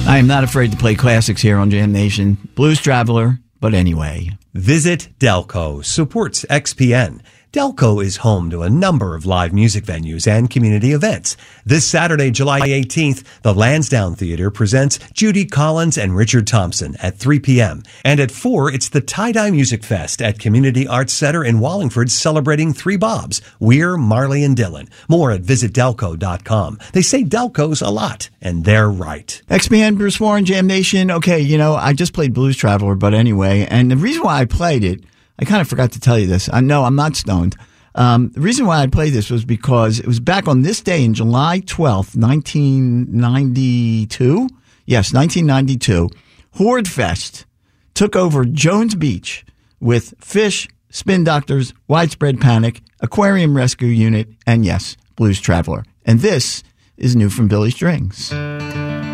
I am not afraid to play classics here on Jam Nation. Blues Traveler, but anyway. Visit Delco, supports XPN. Delco is home to a number of live music venues and community events. This Saturday, July 18th, the Lansdowne Theater presents Judy Collins and Richard Thompson at 3 p.m. And at 4, it's the Tie-Dye Music Fest at Community Arts Center in Wallingford, celebrating Three Bobs, Weir, Marley, and Dylan. More at visitdelco.com. They say Delco's a lot, and they're right. XPN, Bruce Warren, Jam Nation. Okay, I just played Blues Traveler, but anyway, and the reason why I played it, I kind of forgot to tell you this. I know I'm not stoned. The reason why I played this was because it was back on this day in July 12th, 1992. Yes, 1992. Horde Fest took over Jones Beach with Fish, Spin Doctors, Widespread Panic, Aquarium Rescue Unit, and yes, Blues Traveler. And this is new from Billy Strings.